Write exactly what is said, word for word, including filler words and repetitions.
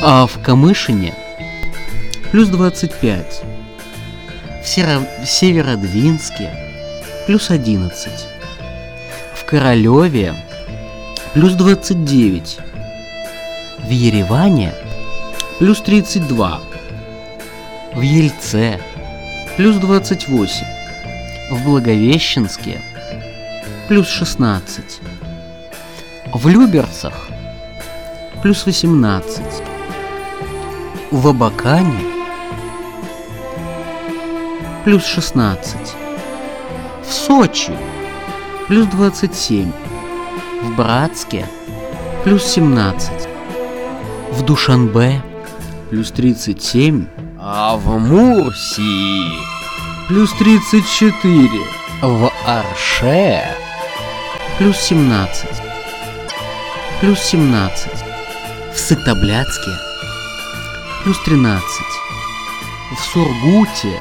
А в Камышине плюс двадцать пять. В, Серо... в Северодвинске плюс одиннадцать. В Королеве плюс двадцать девять. В Ереване плюс тридцать два. В Ельце плюс двадцать восемь. В Благовещенске плюс шестнадцать. В Люберцах плюс восемнадцать. В Абакане плюс шестнадцать. В Сочи плюс двадцать семь. В Братске плюс семнадцать. В Душанбе плюс тридцать семь. А в Мурсии плюс тридцать четыре. В Арше плюс семнадцать. Плюс семнадцать. В Сыктывкаре плюс тринадцать. В Сургуте